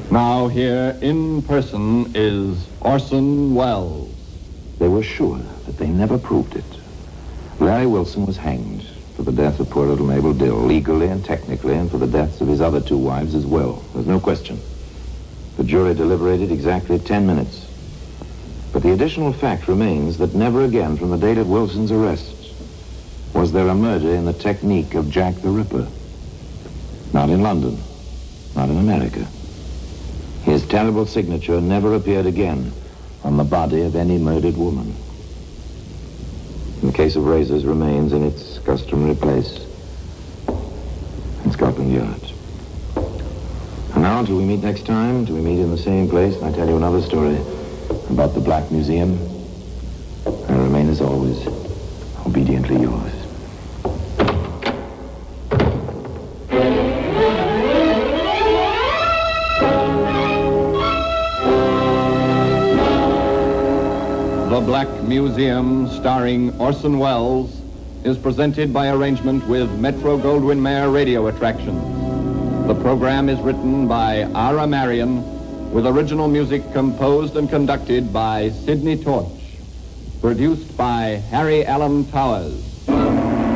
Now here in person is Orson Welles. They were sure that they never proved it. Larry Wilson was hanged for the death of poor little Mabel Dill, legally and technically, and for the deaths of his other two wives as well. There's no question. The jury deliberated exactly 10 minutes. But the additional fact remains that never again from the date of Wilson's arrest was there a murder in the technique of Jack the Ripper. Not in London, not in America. His terrible signature never appeared again on the body of any murdered woman. The case of razors remains in its customary place in Scotland Yard. And now, till we meet next time, till we meet in the same place, and I tell you another story about the Black Museum, I remain as always, obediently yours. The Black Museum, starring Orson Welles, is presented by arrangement with Metro-Goldwyn-Mayer Radio Attractions. The program is written by Ara Marion, with original music composed and conducted by Sidney Torch. Produced by Harry Allen Towers.